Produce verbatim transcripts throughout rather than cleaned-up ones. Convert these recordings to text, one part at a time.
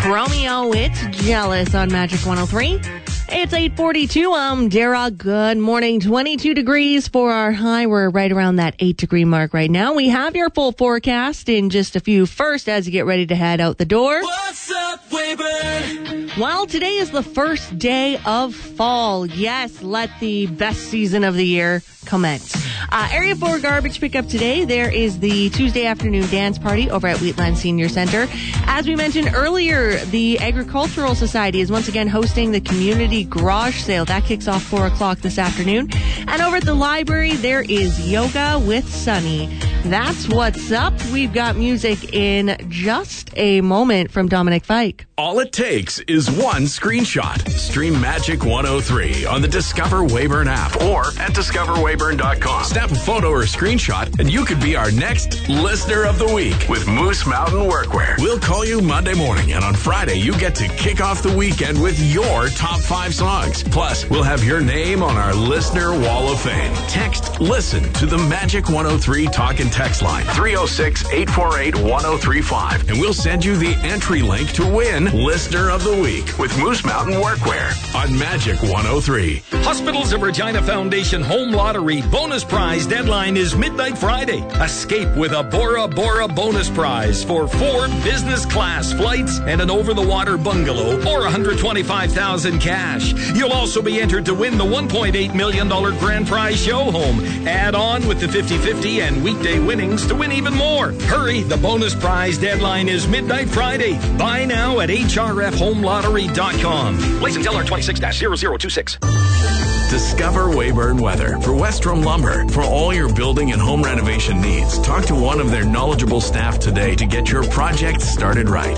Romeo, it's Jealous on Magic one oh three. It's eight forty-two. I'm Dara. Good morning. twenty-two degrees for our high. We're right around that eight degree mark right now. We have your full forecast in just a few first as you get ready to head out the door. What's up, Weyburn? Well, today is the first day of fall. Yes, let the best season of the year commence. Uh, Area four garbage pickup today. There is the Tuesday afternoon dance party over at Wheatland Senior Center. As we mentioned earlier, the Agricultural Society is once again hosting the community garage sale. That kicks off four o'clock this afternoon. And over at the library, there is yoga with Sunny. That's what's up. We've got music in just a moment from Dominic Fike. All it takes is one screenshot. Stream Magic one oh three on the Discover Weyburn app or at discover weyburn dot com. Snap a photo or screenshot and you could be our next Listener of the Week with Moose Mountain Workwear. We'll call you Monday morning, and on Friday you get to kick off the weekend with your top five songs. Plus, we'll have your name on our Listener Wall of Fame. Text LISTEN to the Magic one oh three talk and text line three oh six, eight four eight, one oh three five, and we'll send you the entry link to win Listener of the Week with Moose Mountain Workwear on Magic one oh three. Hospitals of Regina Foundation Home Lottery bonus prize deadline is midnight Friday. Escape with a Bora Bora bonus prize for four business class flights and an over-the-water bungalow or one hundred twenty-five thousand dollars cash. You'll also be entered to win the one point eight million dollars grand prize show home. Add on with the fifty-fifty and weekday winnings to win even more. Hurry, the bonus prize deadline is midnight Friday. Buy now at h r f home lottery dot com. License L R twenty-six dash zero zero two six. Discover Weyburn Weather for Westrom Lumber. For all your building and home renovation needs, talk to one of their knowledgeable staff today to get your project started right.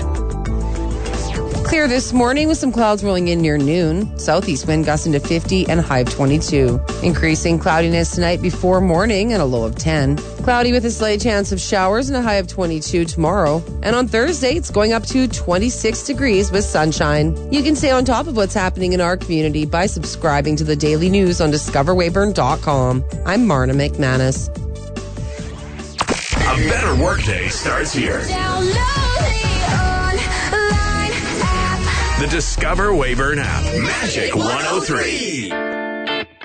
Clear this morning with some clouds rolling in near noon. Southeast wind gusting to fifty and a high of twenty-two. Increasing cloudiness tonight before morning and a low of ten. Cloudy with a slight chance of showers and a high of twenty-two tomorrow. And on Thursday, it's going up to twenty-six degrees with sunshine. You can stay on top of what's happening in our community by subscribing to the daily news on discover weyburn dot com. I'm Marna McManus. A better workday starts here. The Discover Weyburn app. Magic one oh three.